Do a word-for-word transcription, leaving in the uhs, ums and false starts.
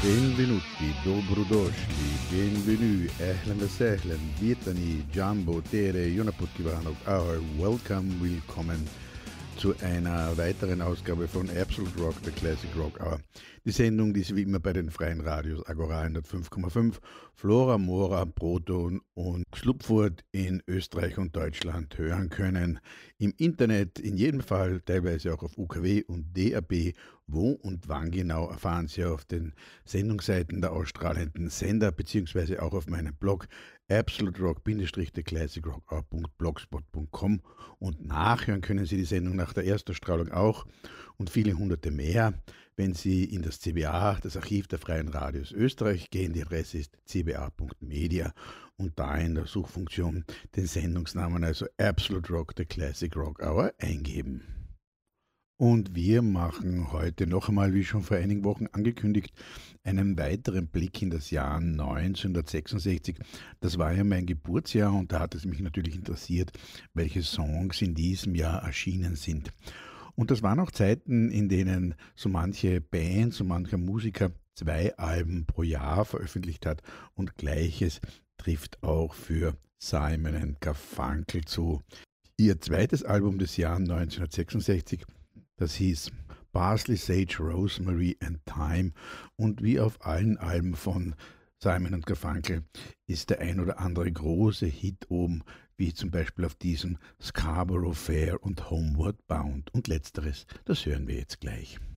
Benvenuti, dobrodošli, bienvenue, ahlan wa sahlan, vitani, Jumbo, Tere, Jonaput-Kiwanok, our welcome, willkommen zu einer weiteren Ausgabe von Absolute Rock, der Classic Rock Hour. Die Sendung, die Sie wie immer bei den freien Radios Agora hundertfünf Komma fünf, Flora, Mora, Proton und Schlupfurt in Österreich und Deutschland hören können. Im Internet in jedem Fall, teilweise auch auf U K W und D A B. Wo und wann genau erfahren Sie auf den Sendungsseiten der ausstrahlenden Sender beziehungsweise auch auf meinem Blog absolute rock classic rock hour punkt blogspot punkt com und nachhören können Sie die Sendung nach der Erstausstrahlung auch und viele hunderte mehr, wenn Sie in das C B A, das Archiv der Freien Radios Österreich, gehen. Die Adresse ist c b a punkt media und da in der Suchfunktion den Sendungsnamen, also Absolute Rock, the Classic Rock Hour, eingeben. Und wir machen heute noch einmal, wie schon vor einigen Wochen angekündigt, einen weiteren Blick in das Jahr neunzehnhundertsechsundsechzig. Das war ja mein Geburtsjahr und da hat es mich natürlich interessiert, welche Songs in diesem Jahr erschienen sind. Und das waren auch Zeiten, in denen so manche Band, so mancher Musiker zwei Alben pro Jahr veröffentlicht hat und Gleiches trifft auch für Simon and Garfunkel zu. Ihr zweites Album des Jahres neunzehnhundertsechsundsechzig, das hieß Parsley, Sage, Rosemary and Thyme und wie auf allen Alben von Simon and Garfunkel ist der ein oder andere große Hit oben, wie zum Beispiel auf diesem Scarborough Fair und Homeward Bound. Und letzteres, das hören wir jetzt gleich.